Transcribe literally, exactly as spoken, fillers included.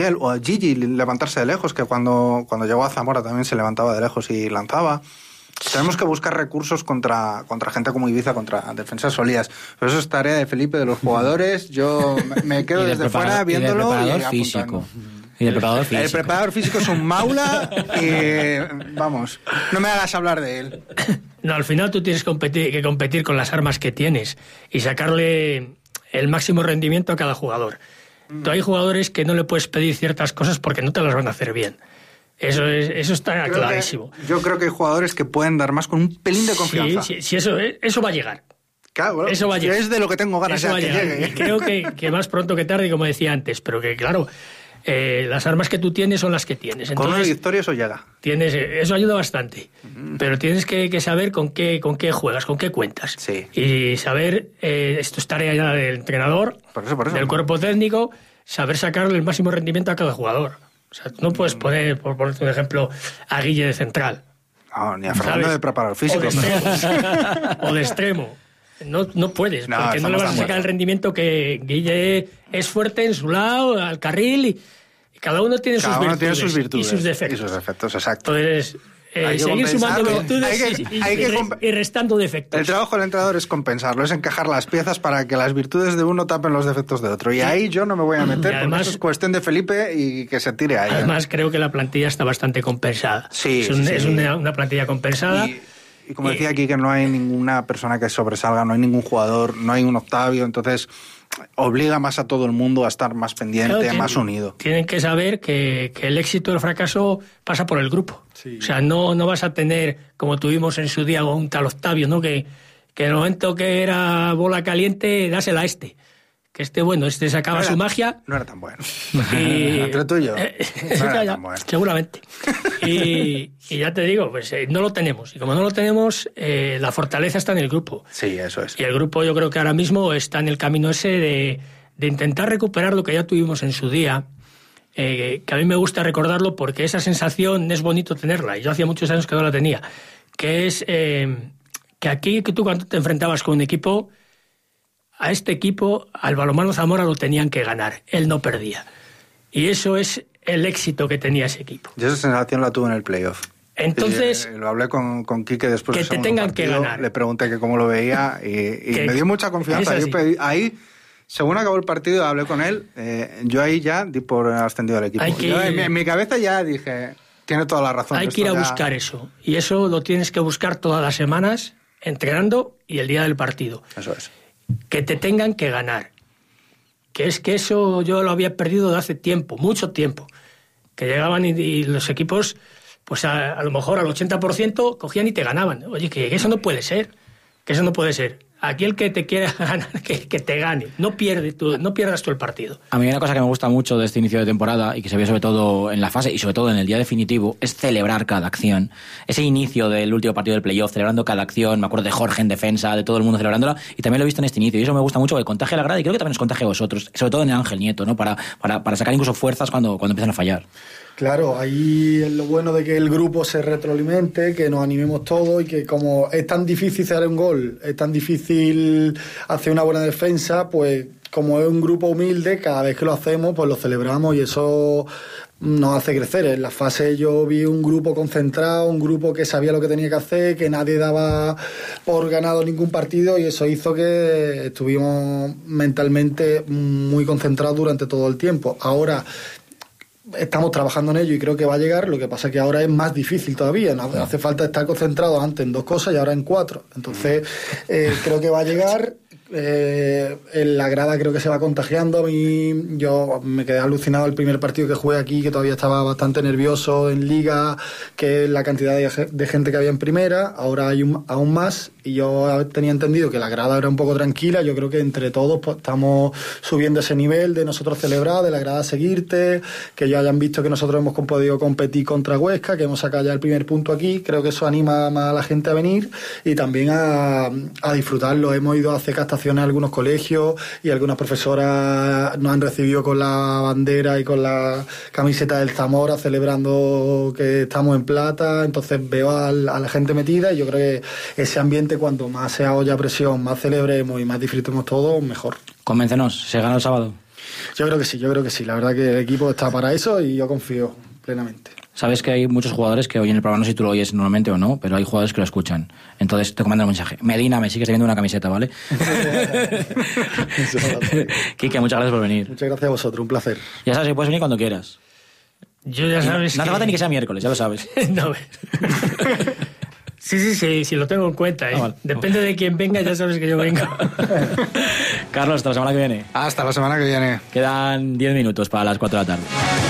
O Gigi levantarse de lejos, que cuando, cuando llegó a Zamora también se levantaba de lejos y lanzaba. Tenemos que buscar recursos contra, contra gente como Ibiza, contra defensas sólidas. Pero eso es tarea de Felipe, de los jugadores. Yo me quedo desde fuera viéndolo. Y, y físico. Y el preparador físico. El preparador físico es un maula y, vamos, no me hagas hablar de él. No, al final tú tienes que competir, que competir con las armas que tienes y sacarle el máximo rendimiento a cada jugador. Mm. Tú hay jugadores que no le puedes pedir ciertas cosas porque no te las van a hacer bien. Eso es, eso está creo clarísimo. Que, yo creo que hay jugadores que pueden dar más con un pelín de confianza. Sí, sí, sí, eso, eso va a llegar. Claro, bueno, eso va a llegar. Es de lo que tengo ganas eso ya va que a llegar. llegue. Y creo que, que más pronto que tarde, como decía antes, pero que claro, eh, las armas que tú tienes son las que tienes. Entonces, con una victoria eso llega. Tienes, eso ayuda bastante, uh-huh. pero tienes que, que saber con qué, con qué juegas, con qué cuentas. Sí. Y saber, eh, esto es tarea ya del entrenador, por eso, por eso, del ¿no? cuerpo técnico, saber sacarle el máximo rendimiento a cada jugador. O sea, tú no puedes poner, por ponerte un ejemplo, a Guille de central. No, ni a Fernando de preparador físico. O de extremo. o de extremo. No, no puedes, no, porque no le vas a sacar el rendimiento que Guille es fuerte en su lado, al carril, y, y cada uno tiene, cada sus, uno virtudes tiene sus virtudes y sus defectos. Y sus defectos, exacto. Entonces, eh, seguir sumando virtudes hay que, y, hay que y, y restando defectos. El trabajo del entrenador es compensarlo, es encajar las piezas para que las virtudes de uno tapen los defectos de otro. Y sí. ahí yo no me voy a meter, además, porque eso es cuestión de Felipe y que se tire ahí. Además, creo que la plantilla está bastante compensada. Sí, es, un, sí, es sí. Una, una plantilla compensada. Y, y como decía aquí, que no hay ninguna persona que sobresalga, no hay ningún jugador, no hay un Octavio, entonces obliga más a todo el mundo a estar más pendiente, claro, más unido. Tienen que saber que, que el éxito o el fracaso pasa por el grupo. Sí. O sea, no, no vas a tener, como tuvimos en su día, un tal Octavio, ¿no? Que, que en el momento que era bola caliente, dásela a este. Que este, bueno, este sacaba no era, su magia. No era tan bueno. Y, entre tú y yo. Eh, no era ya, ya, tan bueno. Seguramente. Y, y ya te digo, pues eh, no lo tenemos. Y como no lo tenemos, eh, la fortaleza está en el grupo. Sí, eso es. Y el grupo yo creo que ahora mismo está en el camino ese de, de intentar recuperar lo que ya tuvimos en su día. Eh, que a mí me gusta recordarlo porque esa sensación es bonito tenerla. Y yo hacía muchos años que no la tenía. Que es eh, que aquí, que tú cuando te enfrentabas con un equipo, a este equipo, al Balonmano Zamora lo tenían que ganar. Él no perdía. Y eso es el éxito que tenía ese equipo. Yo esa sensación la tuve en el playoff. Entonces, y, eh, lo hablé con, con Quique después que del te tengan partido, que ganar. Le pregunté que cómo lo veía y, y que, me dio mucha confianza. Yo pedí, ahí, según acabó el partido, hablé con él. Eh, yo ahí ya di por ascendido al equipo. Que, yo, en, mi, en mi cabeza ya dije, tiene toda la razón. Hay que ir a ya... buscar eso. Y eso lo tienes que buscar todas las semanas, entrenando y el día del partido. Eso es. Que te tengan que ganar. Que es que eso yo lo había perdido de hace tiempo, mucho tiempo. Que llegaban y, y los equipos, pues a, a lo mejor al ochenta por ciento cogían y te ganaban. Oye, que, que eso no puede ser. Que eso no puede ser. Aquí el que te quiera ganar, que, que te gane. No, pierde tú, no pierdas tú el partido. A mí una cosa que me gusta mucho de este inicio de temporada y que se ve sobre todo en la fase y sobre todo en el día definitivo es celebrar cada acción. Ese inicio del último partido del playoff, celebrando cada acción. Me acuerdo de Jorge en defensa, de todo el mundo celebrándola, y también lo he visto en este inicio. Y eso me gusta mucho, que contagia la grada y creo que también nos contagia a vosotros, sobre todo en el Ángel Nieto, ¿no? Para, para, para sacar incluso fuerzas cuando, cuando empiezan a fallar. Claro, ahí es lo bueno de que el grupo se retroalimente, que nos animemos todos y que como es tan difícil hacer un gol, es tan difícil hacer una buena defensa, pues como es un grupo humilde, cada vez que lo hacemos, pues lo celebramos y eso nos hace crecer. En la fase yo vi un grupo concentrado, un grupo que sabía lo que tenía que hacer, que nadie daba por ganado ningún partido y eso hizo que estuvimos mentalmente muy concentrados durante todo el tiempo. Ahora estamos trabajando en ello y creo que va a llegar. Lo que pasa es que ahora es más difícil todavía. No hace falta estar concentrado antes en dos cosas y ahora en cuatro. Entonces eh, creo que va a llegar. Eh, en la grada creo que se va contagiando. A mí, yo me quedé alucinado el primer partido que jugué aquí, que todavía estaba bastante nervioso en liga, que la cantidad de, de gente que había en primera. Ahora hay un, aún más y yo tenía entendido que la grada era un poco tranquila. Yo creo que entre todos pues, estamos subiendo ese nivel de nosotros celebrar, de la grada seguirte, que ya hayan visto que nosotros hemos podido competir contra Huesca, que hemos sacado ya el primer punto aquí. Creo que eso anima más a la gente a venir y también a, a disfrutarlo. Hemos ido a hacer castaciones a algunos colegios y algunas profesoras nos han recibido con la bandera y con la camiseta del Zamora celebrando que estamos en plata. Entonces veo a la gente metida y yo creo que ese ambiente, cuanto más sea olla a presión, más celebremos y más disfrutemos todos, mejor. Convéncenos, ¿se gana el sábado? Yo creo que sí, yo creo que sí. La verdad que el equipo está para eso y yo confío plenamente. Sabes que hay muchos jugadores que oyen el programa, no sé si tú lo oyes normalmente o no, pero hay jugadores que lo escuchan. Entonces te mandan un mensaje. Medina, me sigues teniendo una camiseta, ¿vale? Quique, muchas gracias por venir. Muchas gracias a vosotros, un placer. Ya sabes que puedes venir cuando quieras. Yo ya sabes. No hace que... falta ni que sea miércoles, ya lo sabes. No. Sí, sí, sí, sí, lo tengo en cuenta. ¿eh? Ah, vale. Depende de quién venga, ya sabes que yo vengo. Carlos, hasta la semana que viene. Hasta la semana que viene. Quedan diez minutos para las cuatro de la tarde.